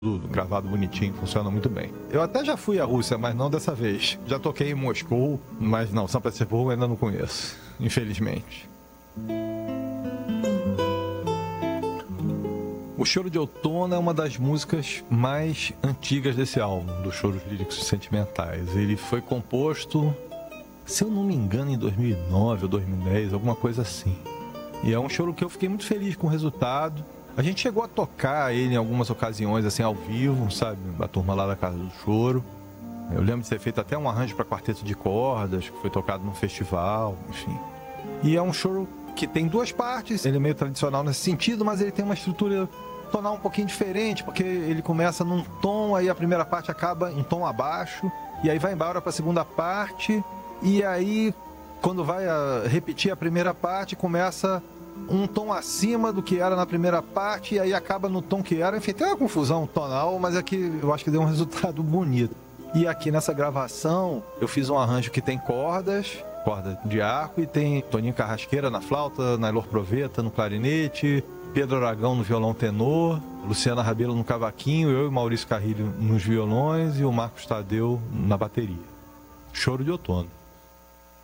Tudo gravado bonitinho, funciona muito bem. Eu até já fui à Rússia, mas não dessa vez. Já toquei em Moscou, mas não, São Petersburgo ainda não conheço, infelizmente. O Choro de Outono é uma das músicas mais antigas desse álbum, dos choros líricos e sentimentais. Ele foi composto, se eu não me engano, em 2009 ou 2010, alguma coisa assim. E é um choro que eu fiquei muito feliz com o resultado. A gente chegou a tocar ele em algumas ocasiões, assim, ao vivo, sabe? A turma lá da Casa do Choro. Eu lembro de ter feito até um arranjo para quarteto de cordas, que foi tocado num festival, enfim. E é um choro que tem duas partes. Ele é meio tradicional nesse sentido, mas ele tem uma estrutura tonal um pouquinho diferente, porque ele começa num tom, aí a primeira parte acaba em tom abaixo, e aí vai embora para a segunda parte, e aí, quando vai repetir a primeira parte, começa um tom acima do que era na primeira parte, e aí acaba no tom que era. Enfim, tem uma confusão tonal, mas é que eu acho que deu um resultado bonito. E aqui nessa gravação, eu fiz um arranjo que tem cordas, corda de arco, e tem Toninho Carrasqueira na flauta, Nailor Proveta no clarinete, Pedro Aragão no violão tenor, Luciana Rabelo no cavaquinho, eu e Maurício Carrilho nos violões e o Marcos Tadeu na bateria. Choro de Outono.